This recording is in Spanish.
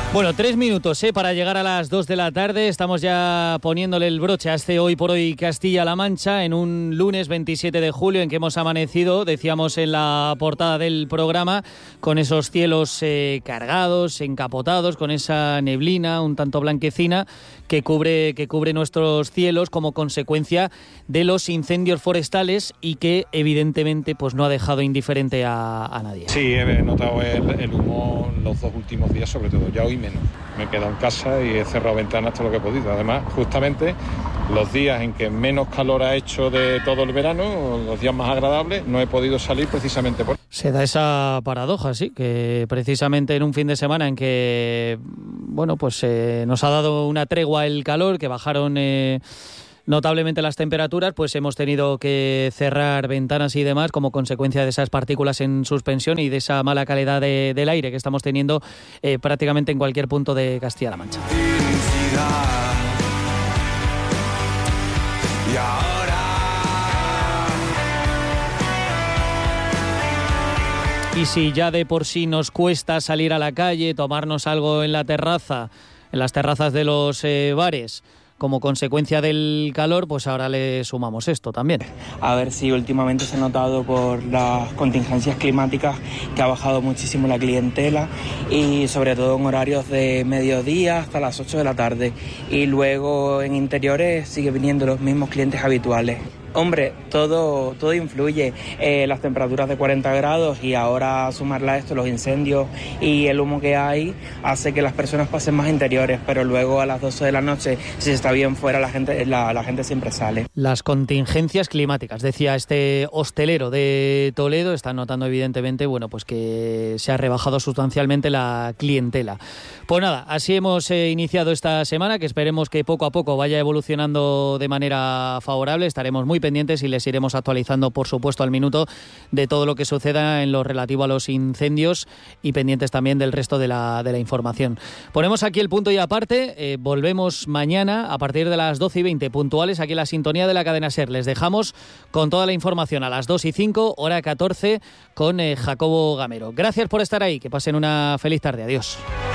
Bueno, 3 minutos para llegar a las 2 de la tarde. Estamos ya poniéndole el broche a este Hoy por Hoy Castilla-La Mancha en un lunes 27 de julio en que hemos amanecido, decíamos en la portada del programa, con esos cielos cargados, encapotados, con esa neblina un tanto blanquecina que cubre nuestros cielos como consecuencia de los incendios forestales y que evidentemente pues no ha dejado indiferente a nadie. Sí, he notado el humo los 2 últimos días, sobre todo. Ya hoy menos. Me he quedado en casa y he cerrado ventanas todo lo que he podido. Además, justamente los días en que menos calor ha hecho de todo el verano, los días más agradables, no he podido salir precisamente por... Se da esa paradoja, sí, que precisamente en un fin de semana en que, bueno, pues nos ha dado una tregua el calor, que bajaron notablemente las temperaturas, pues hemos tenido que cerrar ventanas y demás como consecuencia de esas partículas en suspensión y de esa mala calidad del aire que estamos teniendo prácticamente en cualquier punto de Castilla-La Mancha. Y ahora... Y si ya de por sí nos cuesta salir a la calle, tomarnos algo en la terraza, en las terrazas de los bares, como consecuencia del calor, pues ahora le sumamos esto también. A ver si últimamente se ha notado por las contingencias climáticas que ha bajado muchísimo la clientela y sobre todo en horarios de mediodía hasta las 8 de la tarde. Y luego en interiores sigue viniendo los mismos clientes habituales. Hombre, todo influye, las temperaturas de 40 grados y ahora sumarle a esto los incendios y el humo que hay hace que las personas pasen más interiores, pero luego a las 12 de la noche, si está bien fuera, la gente siempre sale. Las contingencias climáticas, decía este hostelero de Toledo, están notando evidentemente, bueno, pues que se ha rebajado sustancialmente la clientela. Pues nada, así hemos iniciado esta semana, que esperemos que poco a poco vaya evolucionando de manera favorable. Estaremos muy pendientes y les iremos actualizando, por supuesto, al minuto de todo lo que suceda en lo relativo a los incendios y pendientes también del resto de la información. Ponemos aquí el punto y aparte, volvemos mañana a partir de las 12:20 puntuales aquí en la sintonía de la cadena SER. Les dejamos con toda la información a las 2:05, hora 14, con Jacobo Gamero. Gracias por estar ahí, que pasen una feliz tarde. Adiós.